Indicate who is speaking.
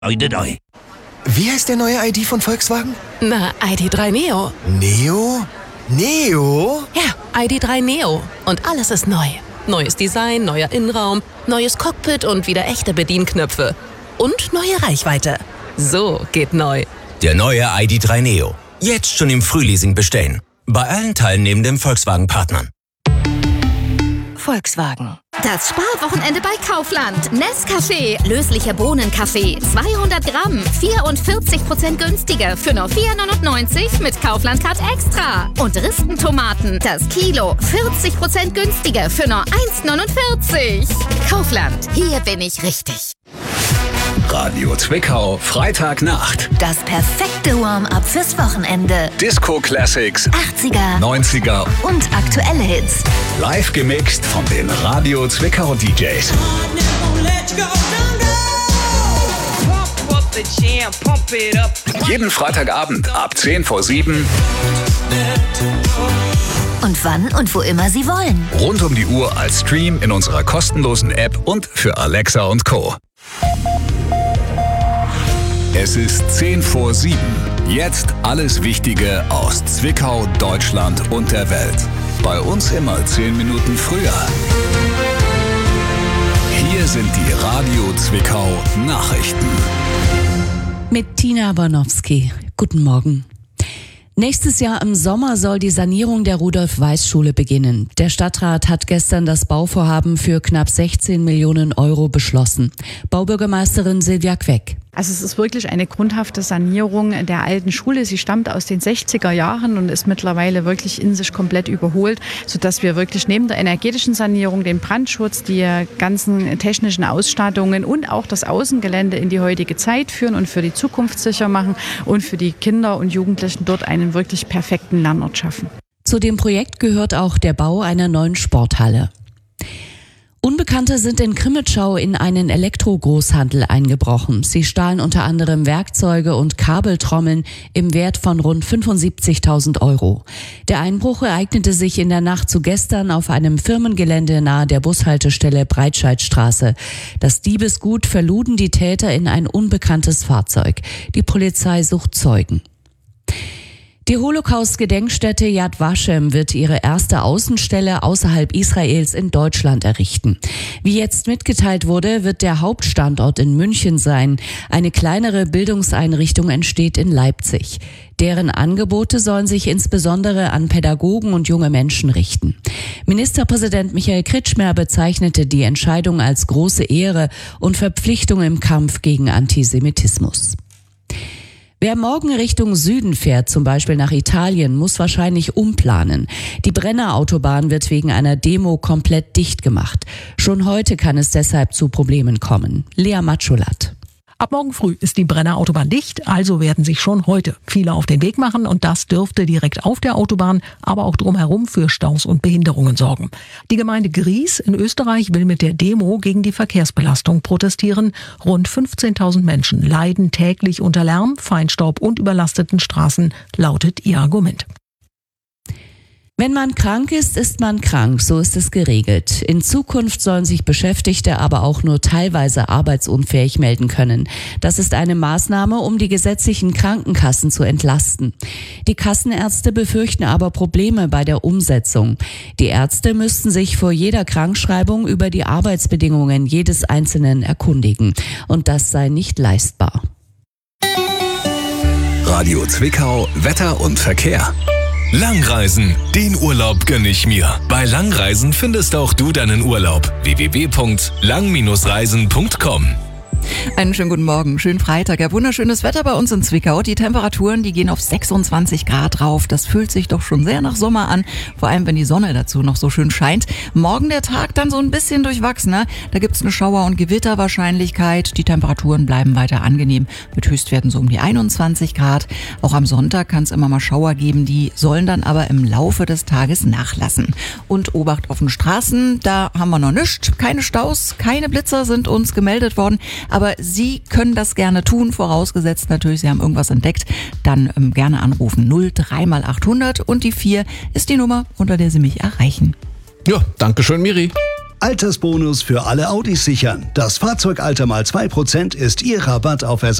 Speaker 1: Wie heißt der neue ID von Volkswagen?
Speaker 2: Na, ID.3 Neo.
Speaker 1: Neo? Neo?
Speaker 2: Ja, ID.3 Neo. Und alles ist neu. Neues Design, neuer Innenraum, neues Cockpit und wieder echte Bedienknöpfe. Und neue Reichweite. So geht neu.
Speaker 3: Der neue ID.3 Neo. Jetzt schon im Frühleasing bestellen. Bei allen teilnehmenden Volkswagen-Partnern.
Speaker 4: Volkswagen. Das Sparwochenende bei Kaufland. Nescafé, löslicher Bohnenkaffee, 200 Gramm, 44% günstiger für nur 4,99 mit Kaufland Card Extra. Und Ristentomaten, das Kilo, 40% günstiger für nur 1,49. Kaufland, hier bin ich richtig.
Speaker 5: Radio Zwickau, Freitagnacht.
Speaker 4: Das perfekte Warm-up fürs Wochenende.
Speaker 5: Disco Classics,
Speaker 4: 80er,
Speaker 5: 90er
Speaker 4: und aktuelle Hits.
Speaker 5: live gemixt von den Radio Zwickau DJs. Jeden Freitagabend ab 6:50.
Speaker 4: Und wann und wo immer Sie wollen.
Speaker 5: Rund um die Uhr als Stream in unserer kostenlosen App und für Alexa und Co. Es ist 6:50. Jetzt alles Wichtige aus Zwickau, Deutschland und der Welt. Bei uns immer 10 Minuten früher. Hier sind die Radio Zwickau Nachrichten.
Speaker 6: Mit Tina Bornowski. Guten Morgen. Nächstes Jahr im Sommer soll die Sanierung der Rudolf-Weiß-Schule beginnen. Der Stadtrat hat gestern das Bauvorhaben für knapp 16 Millionen Euro beschlossen. Baubürgermeisterin Silvia Queck.
Speaker 7: Also es ist wirklich eine grundhafte Sanierung der alten Schule. Sie stammt aus den 60er Jahren und ist mittlerweile wirklich in sich komplett überholt, sodass wir wirklich neben der energetischen Sanierung, den Brandschutz, die ganzen technischen Ausstattungen und auch das Außengelände in die heutige Zeit führen und für die Zukunft sicher machen und für die Kinder und Jugendlichen dort einen wirklich perfekten Lernort schaffen.
Speaker 6: Zu dem Projekt gehört auch der Bau einer neuen Sporthalle. Unbekannte sind in Crimmitschau in einen Elektro-Großhandel eingebrochen. Sie stahlen unter anderem Werkzeuge und Kabeltrommeln im Wert von rund 75.000 Euro. Der Einbruch ereignete sich in der Nacht zu gestern auf einem Firmengelände nahe der Bushaltestelle Breitscheidstraße. Das Diebesgut verluden die Täter in ein unbekanntes Fahrzeug. Die Polizei sucht Zeugen. Die Holocaust-Gedenkstätte Yad Vashem wird ihre erste Außenstelle außerhalb Israels in Deutschland errichten. Wie jetzt mitgeteilt wurde, wird der Hauptstandort in München sein. Eine kleinere Bildungseinrichtung entsteht in Leipzig. Deren Angebote sollen sich insbesondere an Pädagogen und junge Menschen richten. Ministerpräsident Michael Kretschmer bezeichnete die Entscheidung als große Ehre und Verpflichtung im Kampf gegen Antisemitismus. Wer morgen Richtung Süden fährt, zum Beispiel nach Italien, muss wahrscheinlich umplanen. Die Brenner-Autobahn wird wegen einer Demo komplett dicht gemacht. Schon heute kann es deshalb zu Problemen kommen. Lea Matschulat.
Speaker 8: Ab morgen früh ist die Brenner Autobahn dicht, also werden sich schon heute viele auf den Weg machen und das dürfte direkt auf der Autobahn, aber auch drumherum für Staus und Behinderungen sorgen. Die Gemeinde Gries in Österreich will mit der Demo gegen die Verkehrsbelastung protestieren. Rund 15.000 Menschen leiden täglich unter Lärm, Feinstaub und überlasteten Straßen, lautet ihr Argument.
Speaker 6: Wenn man krank ist, ist man krank, so ist es geregelt. In Zukunft sollen sich Beschäftigte aber auch nur teilweise arbeitsunfähig melden können. Das ist eine Maßnahme, um die gesetzlichen Krankenkassen zu entlasten. Die Kassenärzte befürchten aber Probleme bei der Umsetzung. Die Ärzte müssten sich vor jeder Krankschreibung über die Arbeitsbedingungen jedes Einzelnen erkundigen. Und das sei nicht leistbar.
Speaker 5: Radio Zwickau, Wetter und Verkehr.
Speaker 3: Langreisen, den Urlaub gönn ich mir. Bei Langreisen findest auch du deinen Urlaub. www.lang-reisen.com.
Speaker 2: Einen schönen guten Morgen, schönen Freitag. Ja, wunderschönes Wetter bei uns in Zwickau. Die Temperaturen, die gehen auf 26 Grad rauf. Das fühlt sich doch schon sehr nach Sommer an, vor allem wenn die Sonne dazu noch so schön scheint. Morgen der Tag dann so ein bisschen durchwachsener. Da gibt's eine Schauer- und Gewitterwahrscheinlichkeit. Die Temperaturen bleiben weiter angenehm mit Höchstwerten so um die 21 Grad. Auch am Sonntag kann es immer mal Schauer geben, die sollen dann aber im Laufe des Tages nachlassen. Und Obacht auf den Straßen, da haben wir noch nichts. Keine Staus, keine Blitzer sind uns gemeldet worden. Aber Sie können das gerne tun, vorausgesetzt natürlich, Sie haben irgendwas entdeckt. Dann gerne anrufen. 03 mal 800 und die 4 ist die Nummer, unter der Sie mich erreichen.
Speaker 9: Ja, danke schön, Miri. Altersbonus für alle Audis sichern. Das Fahrzeugalter mal 2% ist Ihr Rabatt auf